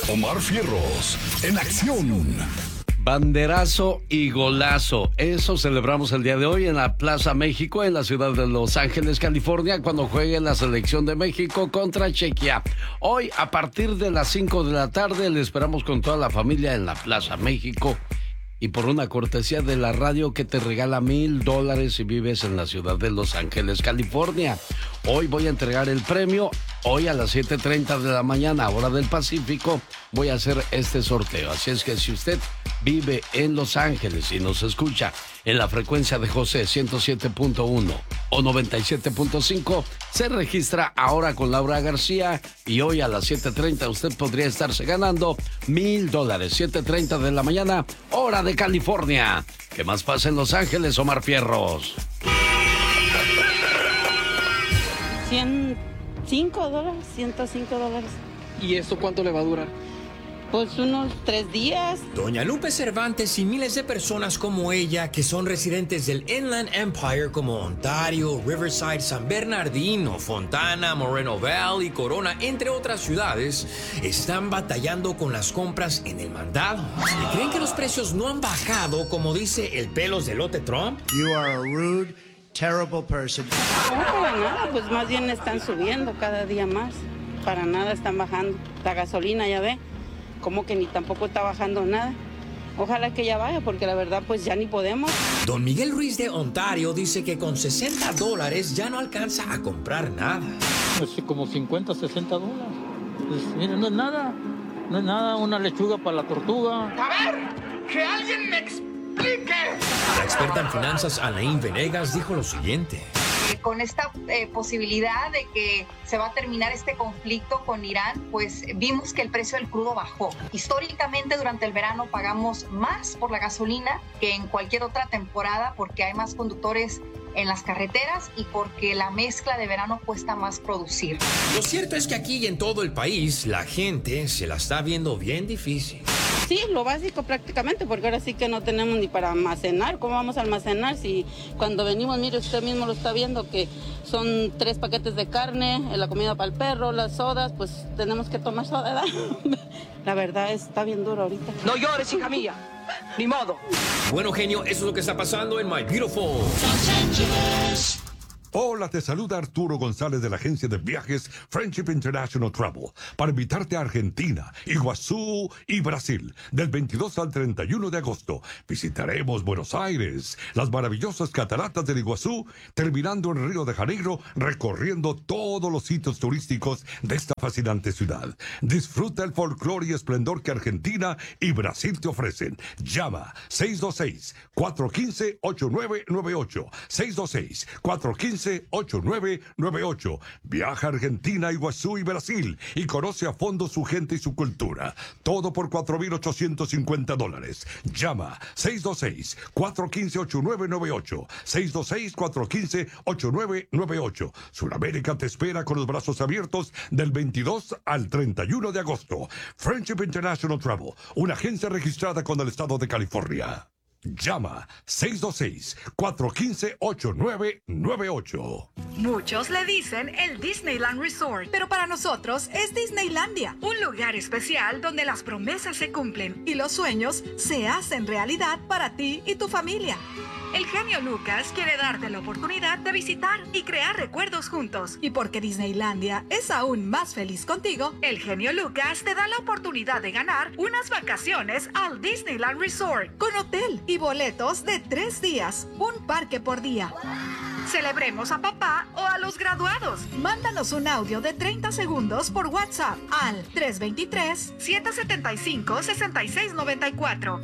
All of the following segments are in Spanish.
Omar Fierros, en acción. Banderazo y golazo. Eso celebramos el día de hoy en la Plaza México, en la ciudad de Los Ángeles, California, cuando juegue la selección de México contra Chequia. Hoy, a partir de las 5 de la tarde, le esperamos con toda la familia en la Plaza México. Y por una cortesía de la radio que te regala $1,000 si vives en la ciudad de Los Ángeles, California. Hoy voy a entregar el premio. Hoy a las 7:30 de la mañana, hora del Pacífico, voy a hacer este sorteo. Así es que si usted vive en Los Ángeles y nos escucha en la frecuencia de José 107.1 o 97.5, se registra ahora con Laura García y hoy a las 7:30 usted podría estarse ganando $1,000. 7:30 de la mañana, hora de California. ¿Qué más pasa en Los Ángeles, Omar Fierros? $105. ¿Y esto cuánto le va a durar? Pues unos 3 días. Doña Lupe Cervantes y miles de personas como ella, que son residentes del Inland Empire como Ontario, Riverside, San Bernardino, Fontana, Moreno Valley, Corona, entre otras ciudades, están batallando con las compras en el mandado. ¿Y creen que los precios no han bajado, como dice el pelos de lote Trump? You are a rude, terrible person. No, para nada, pues más bien están subiendo cada día más. Para nada están bajando. La gasolina, ya ve, como que ni tampoco está bajando nada. Ojalá que ya vaya, porque la verdad pues ya ni podemos. Don Miguel Ruiz de Ontario dice que con $60 ya no alcanza a comprar nada. Pues como $50, $60. Pues mira, no es nada. No es nada, una lechuga para la tortuga. A ver, que alguien me explique. La experta en finanzas Anaín Venegas dijo lo siguiente. Con esta posibilidad de que se va a terminar este conflicto con Irán, pues vimos que el precio del crudo bajó. Históricamente durante el verano pagamos más por la gasolina que en cualquier otra temporada porque hay más conductores en las carreteras y porque la mezcla de verano cuesta más producir. Lo cierto es que aquí y en todo el país la gente se la está viendo bien difícil. Sí, lo básico prácticamente, porque ahora sí que no tenemos ni para almacenar. ¿Cómo vamos a almacenar si cuando venimos, mire, usted mismo lo está viendo, que son 3 paquetes de carne, la comida para el perro, las sodas, pues tenemos que tomar soda, ¿verdad? La verdad está bien duro ahorita. No llores, hija mía. Ni modo. Bueno, genio, eso es lo que está pasando en My Beautiful Los Ángeles. Hola, te saluda Arturo González de la agencia de viajes Friendship International Travel para invitarte a Argentina, Iguazú y Brasil del 22 al 31 de agosto. Visitaremos Buenos Aires, las maravillosas cataratas del Iguazú, terminando en Río de Janeiro, recorriendo todos los sitios turísticos de esta fascinante ciudad. Disfruta el folclore y esplendor que Argentina y Brasil te ofrecen. Llama 626-415-8998. 626-415-8998. Viaja a Argentina, Iguazú y Brasil y conoce a fondo su gente y su cultura. Todo por $4,850. Llama 626-415-8998. 626-415-8998. Sudamérica te espera con los brazos abiertos del 22 al 31 de agosto. Friendship International Travel, una agencia registrada con el estado de California. Llama 626-415-8998. Muchos le dicen el Disneyland Resort, pero para nosotros es Disneylandia, un lugar especial donde las promesas se cumplen y los sueños se hacen realidad para ti y tu familia. El genio Lucas quiere darte la oportunidad de visitar y crear recuerdos juntos. Y porque Disneylandia es aún más feliz contigo, el genio Lucas te da la oportunidad de ganar unas vacaciones al Disneyland Resort con hotel y boletos de 3 días, un parque por día. Celebremos a papá o a los graduados. Mándanos un audio de 30 segundos por WhatsApp al 323-775-6694.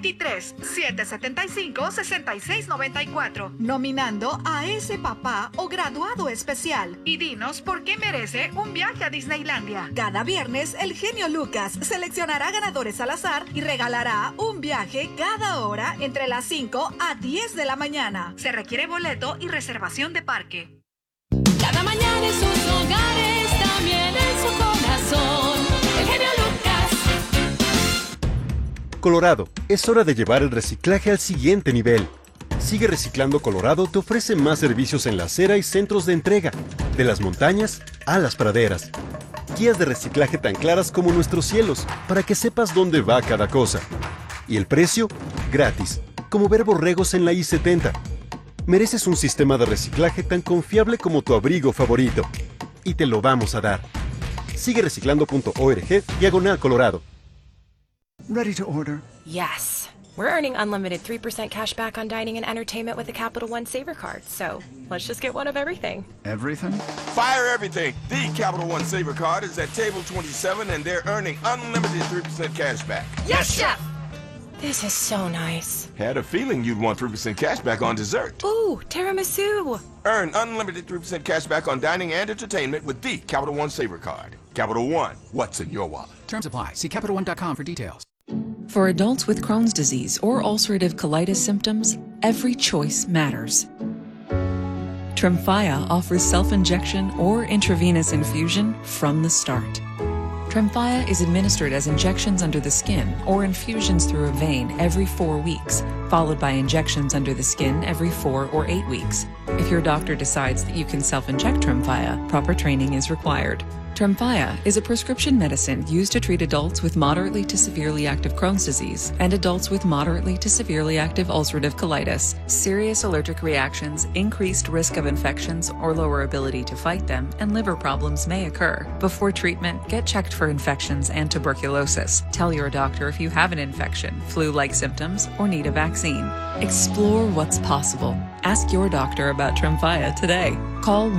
323-775-6694. Nominando a ese papá o graduado especial. Y dinos por qué merece un viaje a Disneylandia. Cada viernes, el genio Lucas seleccionará ganadores al azar y regalará un viaje cada hora entre las 5 a 10 de la mañana. Se requiere boleto y reservación de parque. Cada mañana en sus hogares, también en su corazón, el genio Lucas. Colorado, es hora de llevar el reciclaje al siguiente nivel. Sigue Reciclando Colorado te ofrece más servicios en la acera y centros de entrega, de las montañas a las praderas. guías de reciclaje tan claras como nuestros cielos, para que sepas dónde va cada cosa. Y el precio, gratis, como ver borregos en la I-70. Mereces un sistema de reciclaje tan confiable como tu abrigo favorito. Y te lo vamos a dar. Sigue reciclando.org/Colorado. Ready to order? Yes. We're earning unlimited 3% cash back on dining and entertainment with the Capital One Saver Card. So let's just get one of everything. Everything? Fire everything. The Capital One Saver Card is at table 27 and they're earning unlimited 3% cash back. Yes, Chef! This is so nice. Had a feeling you'd want 3% cash back on dessert. Ooh, tiramisu. Earn unlimited 3% cash back on dining and entertainment with the Capital One Saver Card. Capital One, what's in your wallet? Terms apply. See CapitalOne.com for details. For adults with Crohn's disease or ulcerative colitis symptoms, every choice matters. Tremfya offers self-injection or intravenous infusion from the start. Tremfya is administered as injections under the skin or infusions through a vein every 4 weeks, followed by injections under the skin every 4 or 8 weeks. If your doctor decides that you can self-inject Tremfya, proper training is required. Tremfya is a prescription medicine used to treat adults with moderately to severely active Crohn's disease and adults with moderately to severely active ulcerative colitis. Serious allergic reactions, increased risk of infections or lower ability to fight them, and liver problems may occur. Before treatment, get checked for infections and tuberculosis. Tell your doctor if you have an infection, flu-like symptoms, or need a vaccine. Explore what's possible. Ask your doctor about Tremfya today. Call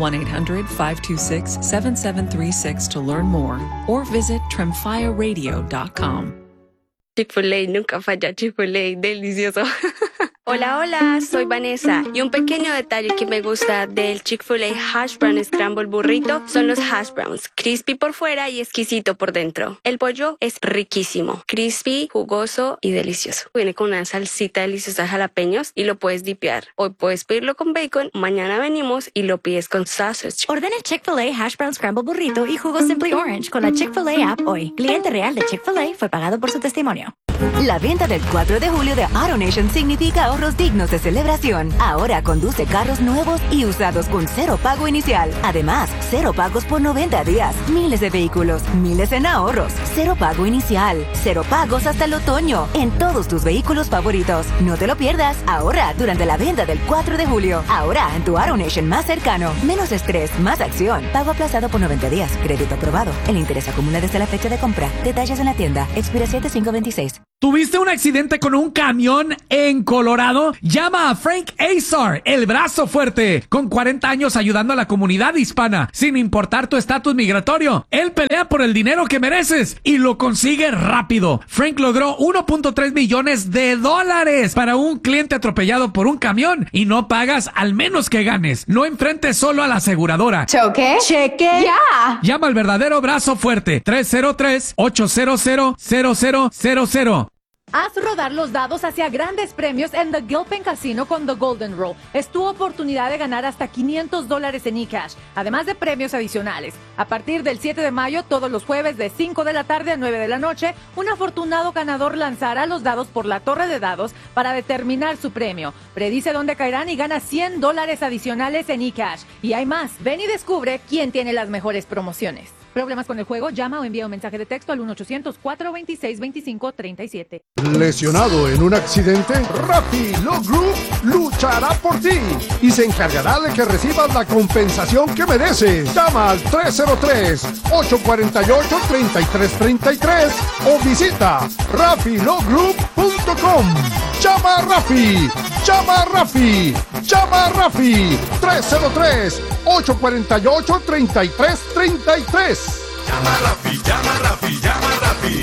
1-800-526-7736 to learn more or visit tremfyaradio.com. Chick-fil-A, nunca falla. Chick-fil-A, delicioso. Hola, hola, soy Vanessa y un pequeño detalle que me gusta del Chick-fil-A Hash Brown Scramble Burrito son los hash browns, crispy por fuera y exquisito por dentro. El pollo es riquísimo, crispy, jugoso y delicioso. Viene con una salsita deliciosa de jalapeños y lo puedes dipear. Hoy puedes pedirlo con bacon, mañana venimos y lo pides con sausage. Ordena Chick-fil-A Hash Brown Scramble Burrito y jugo Simply Orange con la Chick-fil-A app hoy. Cliente real de Chick-fil-A fue pagado por su testimonio. La venta del 4 de julio de AutoNation significa ahorros dignos de celebración. Ahora conduce carros nuevos y usados con cero pago inicial. Además, cero pagos por 90 días. Miles de vehículos, miles en ahorros. Cero pago inicial. Cero pagos hasta el otoño en todos tus vehículos favoritos. No te lo pierdas. Ahora, durante la venta del 4 de julio. Ahora, en tu AutoNation más cercano. Menos estrés, más acción. Pago aplazado por 90 días. Crédito aprobado. El interés acumula desde la fecha de compra. Detalles en la tienda. Expira 7526. ¿Tuviste un accidente con un camión en Colorado? Llama a Frank Azar, el brazo fuerte, con 40 años ayudando a la comunidad hispana, sin importar tu estatus migratorio. Él pelea por el dinero que mereces y lo consigue rápido. Frank logró $1.3 millones para un cliente atropellado por un camión y no pagas al menos que ganes. No enfrentes solo a la aseguradora. ¿Choque? ¡Cheque! ¡Ya! Llama al verdadero brazo fuerte, 303-800-0000. Haz rodar los dados hacia grandes premios en The Gilpin Casino con The Golden Roll. Es tu oportunidad de ganar hasta $500 en eCash, además de premios adicionales. A partir del 7 de mayo, todos los jueves de 5 de la tarde a 9 de la noche, un afortunado ganador lanzará los dados por la torre de dados para determinar su premio. Predice dónde caerán y gana $100 adicionales en eCash. Y hay más. Ven y descubre quién tiene las mejores promociones. ¿Problemas con el juego? Llama o envía un mensaje de texto al 1-800-426-2537. ¿Lesionado en un accidente? Rappi Law Group luchará por ti y se encargará de que recibas la compensación que mereces. Llama al 303-848-3333 o visita RappiLawGroup.com. ¡Llama a Rappi! ¡Llama a Rappi! ¡Llama a Rappi! 303-848-3333. Llama a Rappi, llama a Rappi, llama a Rappi.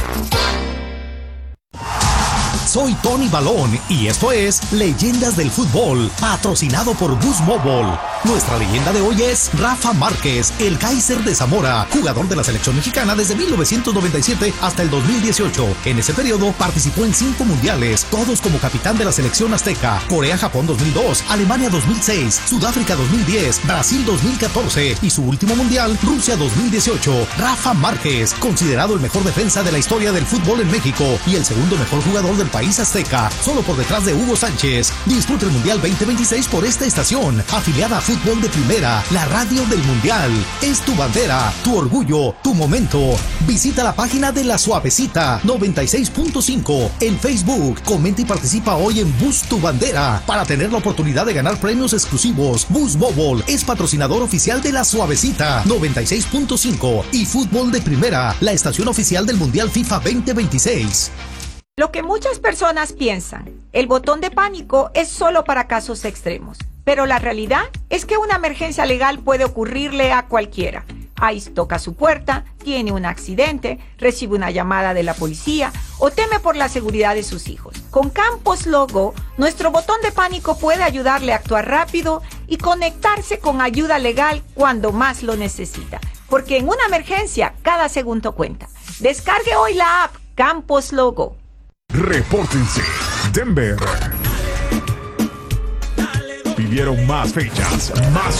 Soy Tony Balón y esto es Leyendas del Fútbol, patrocinado por Boost Mobile. Nuestra leyenda de hoy es Rafa Márquez, el Kaiser de Zamora, jugador de la selección mexicana desde 1997 hasta el 2018. En ese periodo participó en 5 mundiales, todos como capitán de la selección azteca: Corea-Japón 2002, Alemania 2006, Sudáfrica 2010, Brasil 2014 y su último mundial, Rusia 2018. Rafa Márquez, considerado el mejor defensa de la historia del fútbol en México y el segundo mejor jugador del país azteca, solo por detrás de Hugo Sánchez. Disfruta el Mundial 2026 por esta estación, afiliada a Fútbol de Primera, la radio del Mundial. Es tu bandera, tu orgullo, tu momento. Visita la página de La Suavecita 96.5 en Facebook. Comenta y participa hoy en Boost tu Bandera para tener la oportunidad de ganar premios exclusivos. Boost Mobile es patrocinador oficial de La Suavecita 96.5 y Fútbol de Primera, la estación oficial del Mundial FIFA 2026. Lo que muchas personas piensan, el botón de pánico es solo para casos extremos, pero la realidad es que una emergencia legal puede ocurrirle a cualquiera. ICE toca su puerta, tiene un accidente, recibe una llamada de la policía o teme por la seguridad de sus hijos. Con Campos Logo, nuestro botón de pánico puede ayudarle a actuar rápido y conectarse con ayuda legal cuando más lo necesita. Porque en una emergencia, cada segundo cuenta. Descargue hoy la app Campos Logo. Repórtense, Denver. Vivieron más fechas, más